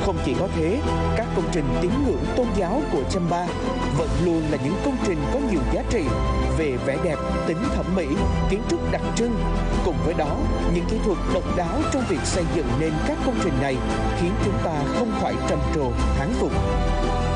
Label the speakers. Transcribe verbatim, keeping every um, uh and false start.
Speaker 1: Không chỉ có thế, các công trình tín ngưỡng tôn giáo của Chamba vẫn luôn là những công trình có nhiều giá trị về vẻ đẹp, tính thẩm mỹ, kiến trúc đặc trưng. Cùng với đó, những kỹ thuật độc đáo trong việc xây dựng nên các công trình này khiến chúng ta không khỏi trầm trồ thán phục.